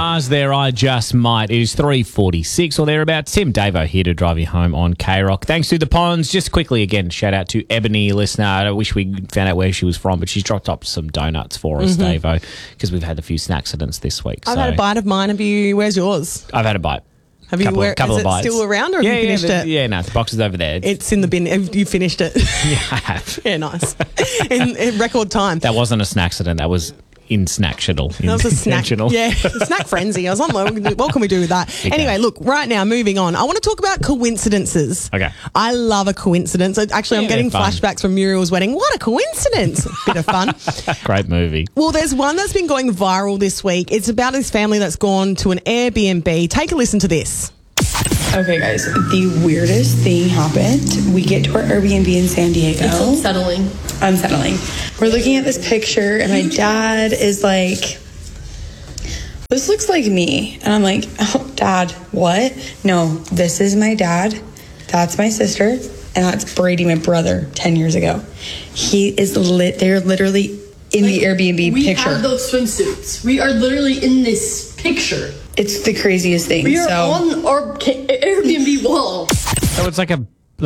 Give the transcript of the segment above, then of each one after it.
stars there, I just might. It is 3:46 or thereabouts. Tim Davo here to drive you home on K-Rock. Thanks to the Ponds. Just quickly, again, shout out to Ebony, listener. I wish we found out where she was from, but she's dropped up some donuts for us, Davo, because we've had a few snacksidents this week. I've had a bite of mine. Where's yours? I've had a bite. Have you? Couple of bites. Still around, or have you finished it? Yeah, no, the box is over there. It's in the bin. Have you finished it? Yeah, I have. Yeah, nice. in record time. That wasn't a snacksident. That was in-snacktional. That was a snack. Yeah, snack frenzy. I was on what can we do with that? Okay. Anyway, look, right now, moving on. I want to talk about coincidences. Okay. I love a coincidence. Actually, I'm getting flashbacks from Muriel's wedding. What a coincidence. Bit of fun. Great movie. Well, there's one that's been going viral this week. It's about this family that's gone to an Airbnb. Take a listen to this. Okay, guys, the weirdest thing happened. We get to our Airbnb in San Diego. It's unsettling. We're looking at this picture, and my dad is like, this looks like me. And I'm like, oh, Dad, what? No, this is my dad. That's my sister. And that's Brady, my brother, 10 years ago. He is they're literally in the Airbnb picture. We have those swimsuits. We are literally in this picture. It's the craziest thing. We are on our Airbnb wall. So it's like a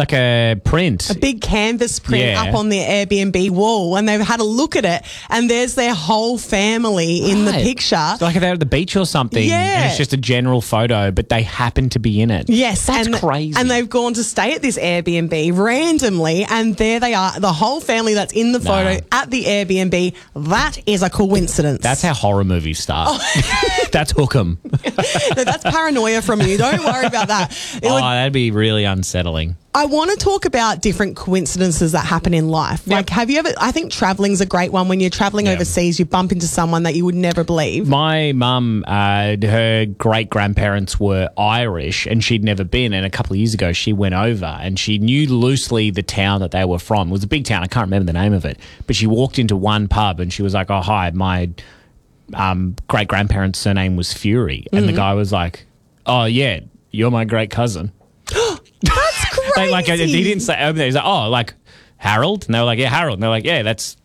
print. A big canvas print up on the Airbnb wall, and they've had a look at it, and there's their whole family in the picture. It's like they're at the beach or something, and it's just a general photo, but they happen to be in it. Yes. That's crazy. And they've gone to stay at this Airbnb randomly, and there they are, the whole family that's in the photo at the Airbnb. That is a coincidence. That's how horror movies start. That's hook 'em. No, that's paranoia from you. Don't worry about that. That'd be really unsettling. I want to talk about different coincidences that happen in life. Yep. Like, have you ever, I think traveling's a great one. When you're travelling overseas, you bump into someone that you would never believe. My mum, her great-grandparents were Irish, and she'd never been. And a couple of years ago, she went over, and she knew loosely the town that they were from. It was a big town. I can't remember the name of it. But she walked into one pub, and she was like, oh, hi, my great-grandparents' surname was Fury. And the guy was like, oh, yeah, you're my great cousin. That's crazy. He didn't say over there. He's like, oh, like Harold? And they were like, yeah, Harold. And they're like, yeah, that's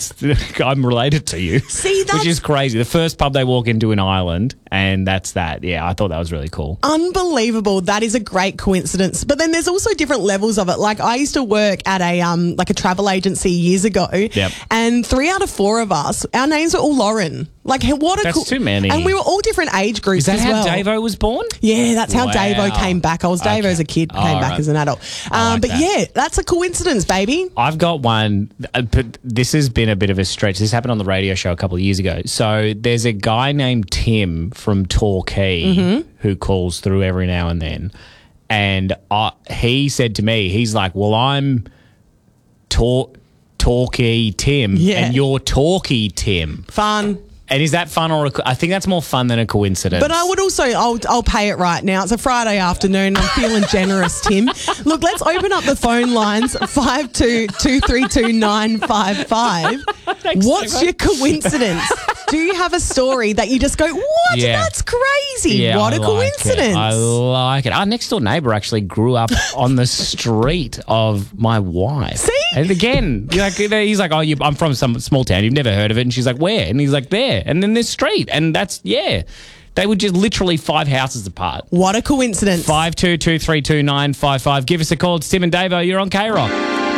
I'm related to you. See, which is crazy. The first pub they walk into in Ireland, and that's that. Yeah, I thought that was really cool. Unbelievable. That is a great coincidence. But then there's also different levels of it. Like, I used to work at a travel agency years ago. Yep. And 3 out of 4 of us, our names were all Lauren. Like, what a That's too many. And we were all different age groups as well. Is that how Davo was born? Yeah, that's how Davo came back. I was Davo as a kid, came back as an adult. Yeah, that's a coincidence, baby. I've got one, but this has been a bit of a stretch. This happened on the radio show a couple of years ago. So there's a guy named Tim from Torquay who calls through every now and then. And he said to me, he's like, well, I'm Torquay Tim and you're Torquay Tim. Fun. And is that fun I think that's more fun than a coincidence. But I would also, I'll pay it right now. It's a Friday afternoon. I'm feeling generous, Tim. Look, let's open up the phone lines, 52232955. What's your coincidence? Do you have a story that you just go, what? Yeah. That's crazy. Yeah, what a coincidence. I like it. Our next door neighbour actually grew up on the street of my wife. See? And again, he's like, oh, I'm from some small town. You've never heard of it. And she's like, where? And he's like, there. And then this street. And that's, they were just literally 5 houses apart. What a coincidence. 52232955. Give us a call. It's Tim and Davo. You're on K-Rock.